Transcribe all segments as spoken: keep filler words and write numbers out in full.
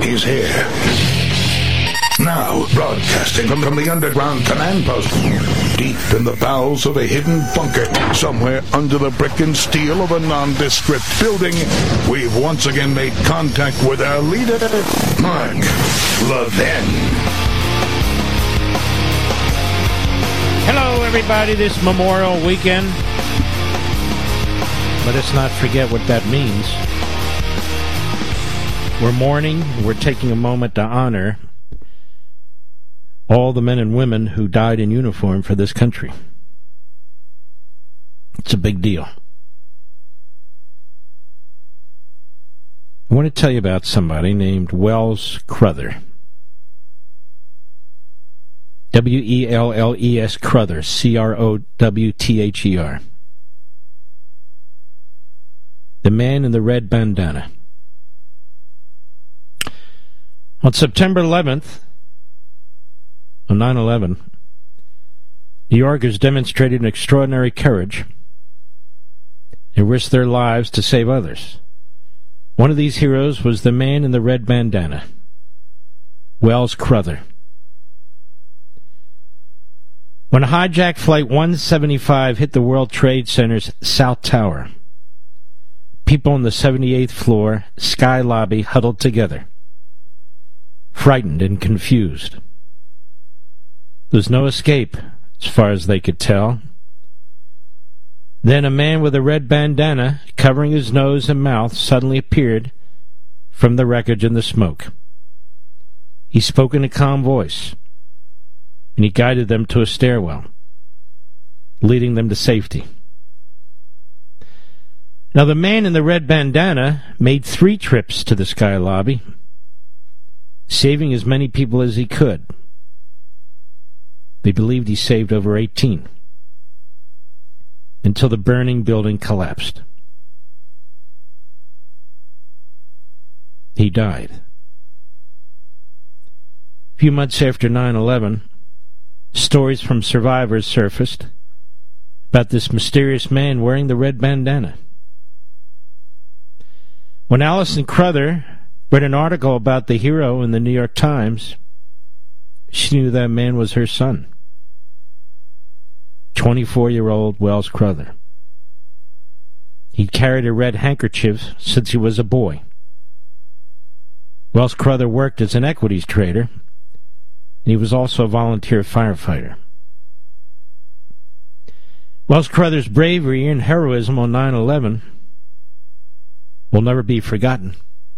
He's here. Now, broadcasting from, from the underground command post, deep in the bowels of a hidden bunker, somewhere under the brick and steel of a nondescript building, we've once again made contact with our leader, Mark Levin. Hello, everybody, this Memorial Weekend. Let us not forget what that means. We're mourning, we're taking a moment to honor all the men and women who died in uniform for this country. It's a big deal. I want to tell you about somebody named Wells Crother. W E L L E S Crother, C R O W T H E R. The man in the red bandana. On September eleventh, on nine eleven, New Yorkers demonstrated an extraordinary courage and risked their lives to save others. One of these heroes was the man in the red bandana, Wells Crother. When hijacked Flight one seventy-five hit the World Trade Center's South Tower, people on the seventy-eighth floor sky lobby huddled together, frightened and confused. There was no escape, as far as they could tell. Then a man with a red bandana, covering his nose and mouth, suddenly appeared from the wreckage and the smoke. He spoke in a calm voice, and he guided them to a stairwell, leading them to safety. Now, the man in the red bandana made three trips to the sky lobby, saving as many people as he could. They believed he saved over eighteen, until the burning building collapsed. He died. A few months after nine eleven, stories from survivors surfaced about this mysterious man wearing the red bandana. When Alison Crother read an article about the hero in the New York Times, she knew that man was her son, twenty-four-year-old Wells Crother. He'd carried a red handkerchief since he was a boy. Wells Crother worked as an equities trader, and he was also a volunteer firefighter. Wells Crother's bravery and heroism on nine eleven will never be forgotten.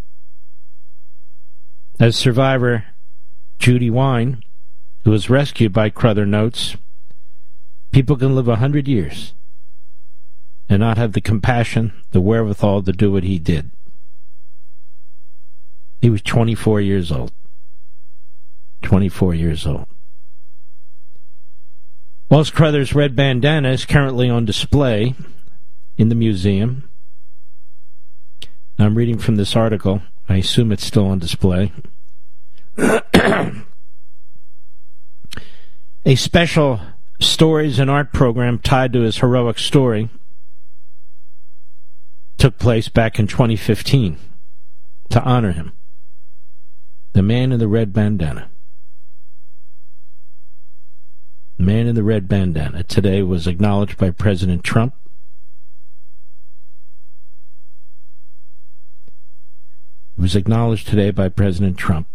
As survivor Judy Wine, who was rescued by Crother, notes, people can live a hundred years and not have the compassion, the wherewithal to do what he did. He was twenty-four years old. twenty-four years old. Wells Crother's red bandana is currently on display in the museum. I'm reading from this article. I assume it's still on display. A special stories and art program tied to his heroic story took place back in twenty fifteen to honor him. The man in the red bandana. The man in the red bandana today was acknowledged by President Trump. It was acknowledged today by President Trump.